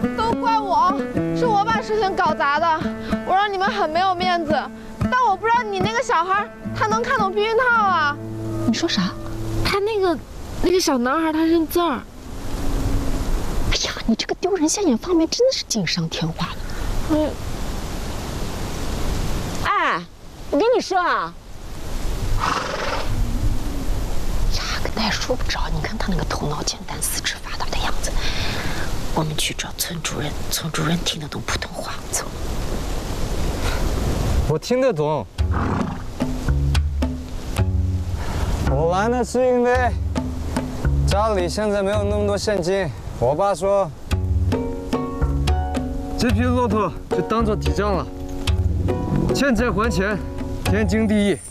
都怪我，是我把事情搞砸的，我让你们很没有面子。但我不知道你那个小孩，他能看懂避孕套啊？ 你说啥？ 他那个小男孩，他认字儿。 哎呀，你这个丢人现眼方面真的是锦上添花了。 哎，我跟你说啊， 呀，跟他也说不着。你看他那个头脑简单、四肢发达的样子。我们去找村主任，村主任听得懂普通话。走。 我听得懂。我来呢是因为家里现在没有那么多现金。我爸说，这匹骆驼就当做抵账了。欠债还钱，天经地义。